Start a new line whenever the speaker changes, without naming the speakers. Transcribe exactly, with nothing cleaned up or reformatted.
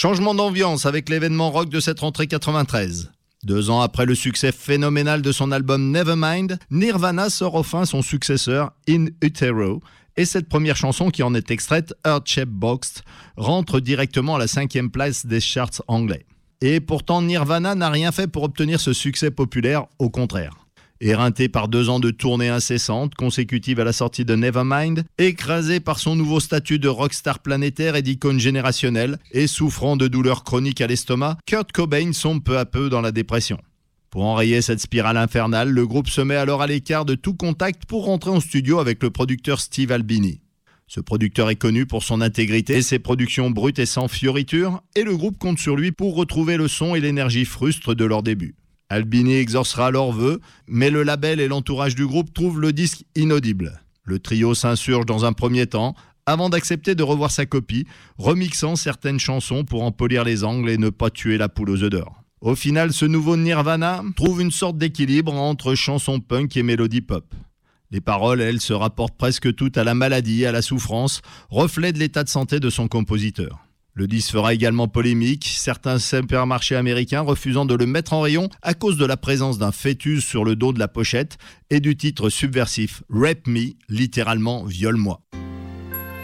Changement d'ambiance avec l'événement rock de cette rentrée quatre-vingt-treize. Deux ans après le succès phénoménal de son album Nevermind, Nirvana sort enfin son successeur In Utero, et cette première chanson qui en est extraite, Heart Shaped Box, rentre directement à la cinquième place des charts anglais. Et pourtant Nirvana n'a rien fait pour obtenir ce succès populaire, au contraire. Éreinté par deux ans de tournées incessantes, consécutives à la sortie de Nevermind, écrasé par son nouveau statut de rockstar planétaire et d'icône générationnelle, et souffrant de douleurs chroniques à l'estomac, Kurt Cobain sombre peu à peu dans la dépression. Pour enrayer cette spirale infernale, le groupe se met alors à l'écart de tout contact pour rentrer en studio avec le producteur Steve Albini. Ce producteur est connu pour son intégrité et ses productions brutes et sans fioritures, et le groupe compte sur lui pour retrouver le son et l'énergie frustre de leur début. Albini exaucera leurs vœux, mais le label et l'entourage du groupe trouvent le disque inaudible. Le trio s'insurge dans un premier temps, avant d'accepter de revoir sa copie, remixant certaines chansons pour en polir les angles et ne pas tuer la poule aux œufs d'or. Au final, ce nouveau Nirvana trouve une sorte d'équilibre entre chansons punk et mélodie pop. Les paroles, elles, se rapportent presque toutes à la maladie et à la souffrance, reflet de l'état de santé de son compositeur. Le disque fera également polémique, certains supermarchés américains refusant de le mettre en rayon à cause de la présence d'un fœtus sur le dos de la pochette et du titre subversif « Rape Me », littéralement « Viole-moi ».